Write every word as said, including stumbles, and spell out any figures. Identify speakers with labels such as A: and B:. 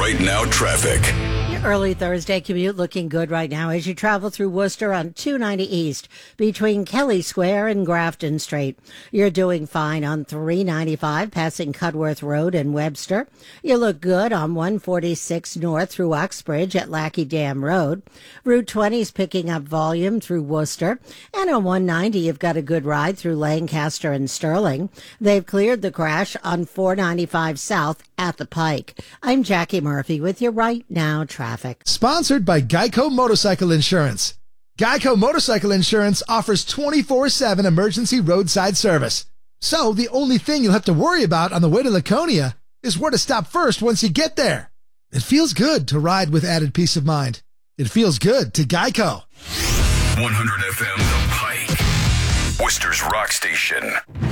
A: Right Now traffic.
B: Your early Thursday commute looking good right now as you travel through Worcester on two ninety East between Kelly Square and Grafton Street. You're doing fine on three ninety-five passing Cudworth Road and Webster. You look good on one forty-six North through Uxbridge at Lackey Dam Road. Route twenty is picking up volume through Worcester. And on one ninety, you've got a good ride through Lancaster and Sterling. They've cleared the crash on four ninety-five South at the Pike. I'm Jackie Murphy with your Right Now traffic.
C: Sponsored by Geico Motorcycle Insurance. Geico Motorcycle Insurance offers twenty-four seven emergency roadside service. So the only thing you'll have to worry about on the way to Laconia is where to stop first once you get there. It feels good to ride with added peace of mind. It feels good to Geico.
A: one hundred F M The Pike, Worcester's rock station.